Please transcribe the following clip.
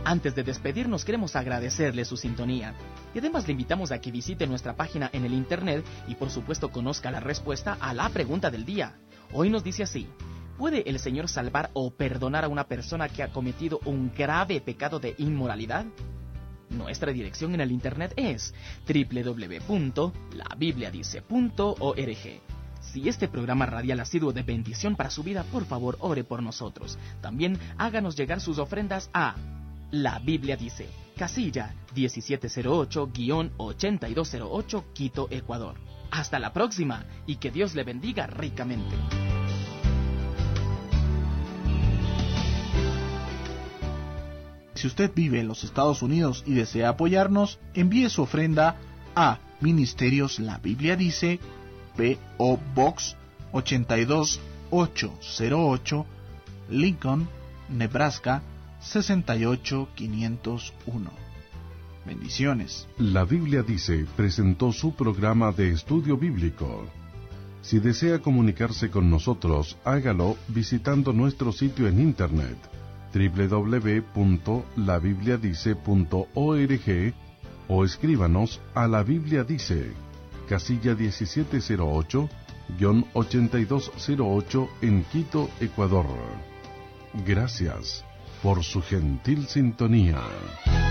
Antes de despedirnos, queremos agradecerle su sintonía. Y además le invitamos a que visite nuestra página en el internet y por supuesto conozca la respuesta a la pregunta del día. Hoy nos dice así: ¿puede el Señor salvar o perdonar a una persona que ha cometido un grave pecado de inmoralidad? Nuestra dirección en el internet es www.labibliadice.org. Si este programa radial ha sido de bendición para su vida, por favor ore por nosotros. También háganos llegar sus ofrendas a La Biblia Dice, casilla 1708-8208, Quito, Ecuador. Hasta la próxima y que Dios le bendiga ricamente. Si usted vive en los Estados Unidos y desea apoyarnos, envíe su ofrenda a Ministerios La Biblia Dice, P.O. Box 82808, Lincoln, Nebraska 68501. Bendiciones. La Biblia Dice presentó su programa de estudio bíblico. Si desea comunicarse con nosotros, hágalo visitando nuestro sitio en internet www.labibliadice.org o escríbanos a La Biblia Dice, casilla 1708-8208 en Quito, Ecuador. Gracias por su gentil sintonía.